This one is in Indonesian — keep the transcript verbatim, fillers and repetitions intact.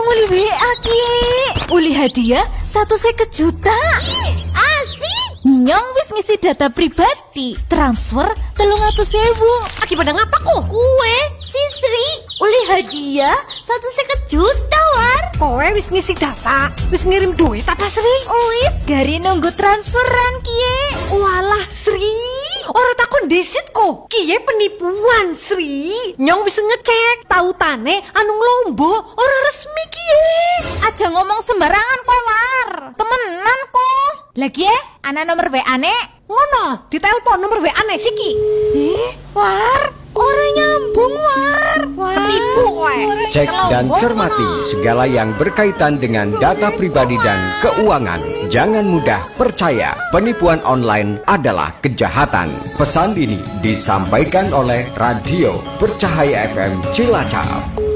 Uli W A ki. Uli hadiah satu seket juta. Asik. Nyong wis ngisi data pribadi. Transfer telung atus sewu. Aki pada ngapa kok? Kue, si Sri, uli hadiah satu seket juta war. Kowe wis ngisi data, wis ngirim duit apa Sri? Wis gari nunggu transferan kie. Walah Sri, ora takon disit kok. Kie penipuan Sri. Nyong wis ngecek, tautane anu Lombo ora resmi kie. Aja ngomong sembarangan kok war. Temenan kok. Lagi ya, ana nomor W A-ne. Ngono, ditelepon nomor W A-ne siki. Ih, war, ora nyambung war. Penipu kowe. Cek dan cermati segala yang berkaitan dengan data pribadi dan keuangan. Jangan mudah percaya, penipuan online adalah kejahatan. Pesan ini disampaikan oleh Radio Bercahaya F M Cilacap.